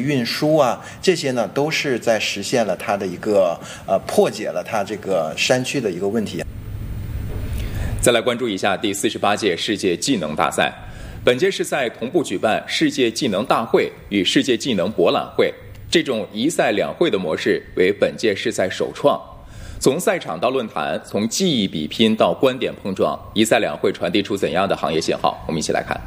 运输啊，这些呢都是在实现了它的一个破解了它这个山区的一个问题。 再来关注一下第48届世界技能大赛。本届世赛同步举办世界技能大会与世界技能博览会，这种一赛两会的模式为本届世赛首创。从赛场到论坛，从技艺比拼到观点碰撞，一赛两会传递出怎样的行业信号？我们一起来看。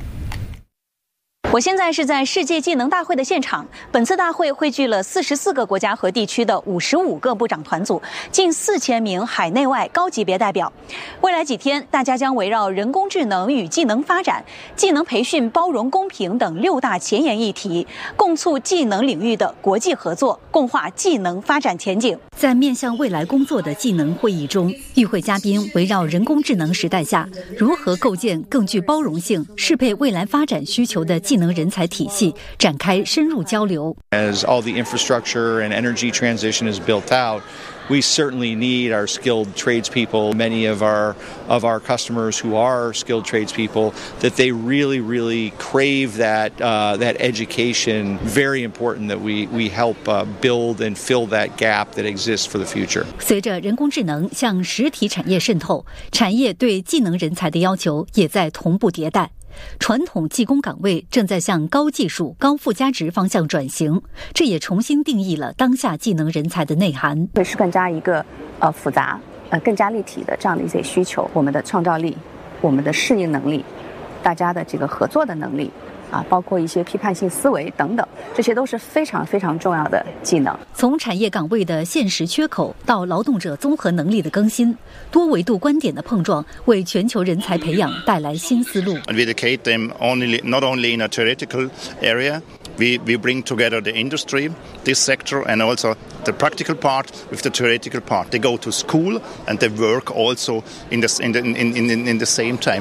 我现在是在世界技能大会的现场。本次大会汇聚了44个国家和地区的55个部长团组，近4000名海内外高级别代表。未来几天，大家将围绕人工智能与技能发展、技能培训包容公平等6大前沿议题，共促技能领域的国际合作，共话技能发展前景。 在面向未来工作的技能会议中，与会嘉宾围绕人工智能时代下如何构建更具包容性、适配未来发展需求的技能人才体系展开深入交流。 As all the infrastructure and energy transition is built out, we certainly need our skilled tradespeople. Many of our customers who are skilled tradespeople, that they really crave that education. Very important that we help build and fill that gap that exists for the future. 随着人工智能向实体产业渗透，产业对技能人才的要求也在同步迭代。传统技工岗位正在向高技术、高附加值方向转型，这也重新定义了当下技能人才的内涵。 会是更加一个复杂、更加立体的这样的一些需求。我们的创造力、我们的适应能力、大家的这个合作的能力啊，包括一些批判性思维等等，这些都是非常重要的技能。 从产业岗位的现实缺口到劳动者综合能力的更新，多维度观点的碰撞，为全球人才培养带来新思路。 And we educate them not only in a theoretical area. We bring together the industry, this sector, and also the practical part with the theoretical part. They go to school and they work also in the same time.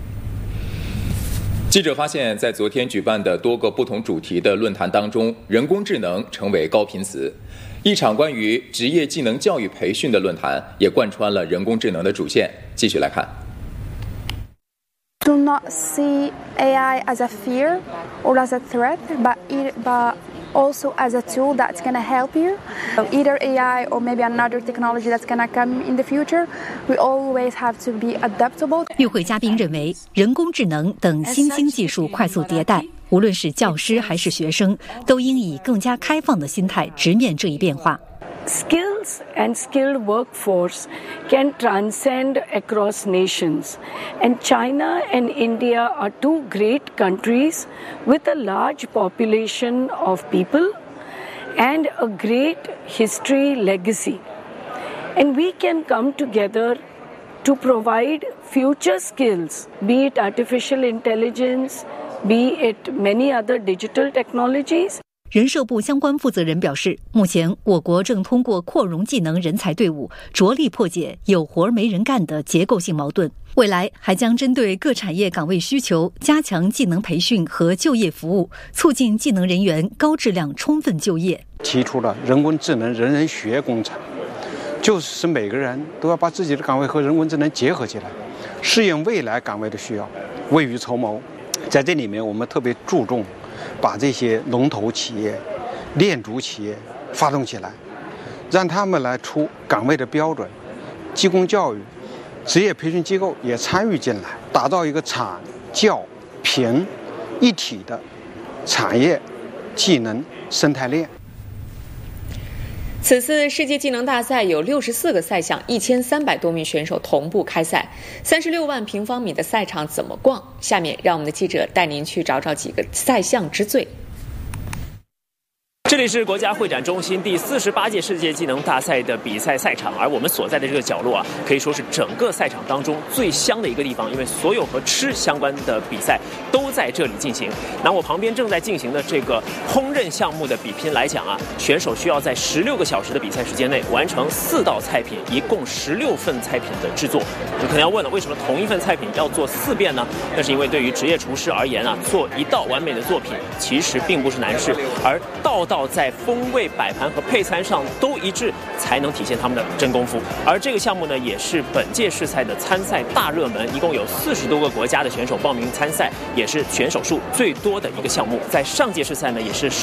记者发现，在昨天举办的多个不同主题的论坛当中，人工智能成为高频词。一场关于职业技能教育培训的论坛也贯穿了人工智能的主线。继续来看。 Do not see AI as a fear or as a threat, but also as a tool that's going to help you. Either AI or maybe another technology that's going to come in the future. We always have to be adaptable. 与会嘉宾认为，人工智能等新兴技术快速迭代，无论是教师还是学生，都应以更加开放的心态直面这一变化。 Skills and skilled workforce can transcend across nations. And China and India are two great countries with a large population of people and a great history legacy. And we can come together to provide future skills, be it artificial intelligence, be it many other digital technologies. 人社部相关负责人表示，目前我国正通过扩容技能人才队伍，着力破解有活没人干的结构性矛盾。未来还将针对各产业岗位需求，加强技能培训和就业服务，促进技能人员高质量充分就业。 提出了人工智能人人学工程，就是使每个人都要把自己的岗位和人工智能结合起来，适应未来岗位的需要，未雨绸缪。在这里面，我们特别注重把这些龙头企业、链主企业发动起来，让他们来出岗位的标准，技工教育、职业培训机构也参与进来，打造一个产教评一体的产业技能生态链。 此次世界技能大赛有64个赛项，1300多名选手同步开赛，36万平方米的赛场怎么逛？下面让我们的记者带您去找找几个赛项之最。 这里是国家会展中心第48届世界技能大赛的比赛赛场，而我们所在的这个角落啊，可以说是整个赛场当中最香的一个地方，因为所有和吃相关的比赛都在这里进行。拿我旁边正在进行的这个烹饪项目的比拼来讲啊，选手需要在16个小时的比赛时间内完成4道菜品，一共16份菜品的制作。你可能要问了，为什么同一份菜品要做4遍呢？那是因为对于职业厨师而言啊，做一道完美的作品其实并不是难事，而道在风味摆盘和配餐上都一致，才能体现他们的真功夫。而这个项目呢，也是本届世赛的参赛大热门，一共有40多个国家的选手报名参赛，也是选手数最多的一个项目。在上届世赛呢，也是首次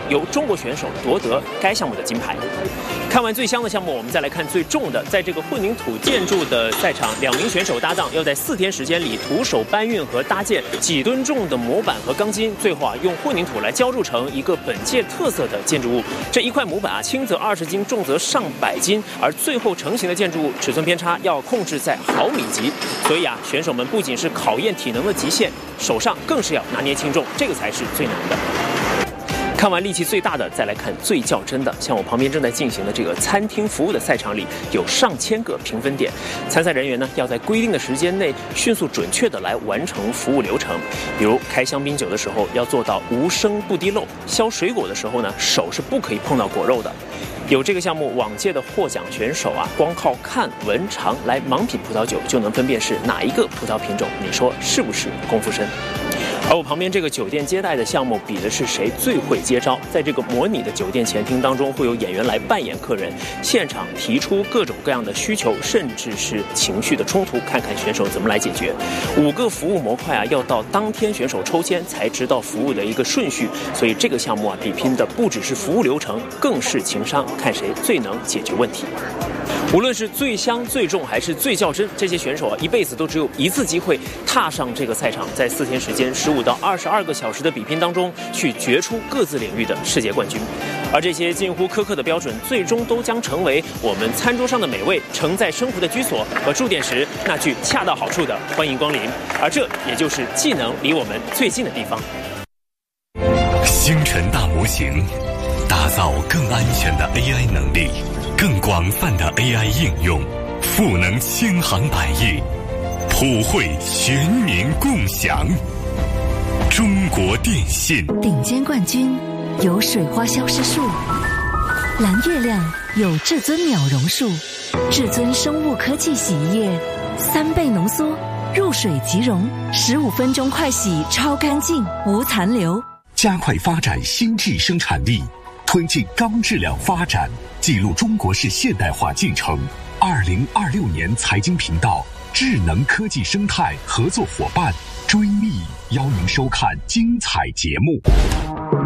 由中国选手夺得该项目的金牌。看完最香的项目，我们再来看最重的。在这个混凝土建筑的赛场，2名选手搭档要在4天时间里徒手搬运和搭建几吨重的模板和钢筋，最后用混凝土来浇筑成一个本届特色的建筑物。这一块模板轻则20斤，重则上百斤，而最后成型的建筑物尺寸偏差要控制在毫米级。所以选手们不仅是考验体能的极限，手上更是要拿捏轻重，这个才是最难的。看完力气最大的，再来看最较真的。像我旁边正在进行的这个餐厅服务的赛场里，有上千个评分点，参赛人员呢要在规定的时间内迅速准确的来完成服务流程。比如开香槟酒的时候要做到无声不滴漏，削水果的时候呢手是不可以碰到果肉的。有这个项目往届的获奖选手光靠看闻尝来盲品葡萄酒就能分辨是哪一个葡萄品种，你说是不是功夫深？而我旁边这个酒店接待的项目比的是谁最会接招。在这个模拟的酒店前厅当中，会有演员来扮演客人，现场提出各种各样的需求，甚至是情绪的冲突，看看选手怎么来解决。5个服务模块要到当天选手抽签才知道服务的一个顺序，所以这个项目比拼的不只是服务流程，更是情商，看谁最能解决问题。无论是最香最重还是最较真，这些选手一辈子都只有一次机会踏上这个赛场，在4天时间15到22个小时的比拼当中去决出各自领域的世界冠军。而这些近乎苛刻的标准最终都将成为我们餐桌上的美味，承载生活的居所和驻点时那句恰到好处的欢迎光临。而这也就是技能离我们最近的地方。 星辰大模型打造更安全的 AI 能力，更广泛的 AI 应用，赋能千行百业，普惠全民共享。中国电信顶尖冠军有水花消失术，蓝月亮有至尊秒溶术，至尊生物科技洗衣液3倍浓缩，入水即溶，15分钟快洗超干净无残留。 加快发展新质生产力，推进高质量发展，记录中国式现代化进程。2026年财经频道智能科技生态合作伙伴追觅，邀您收看精彩节目。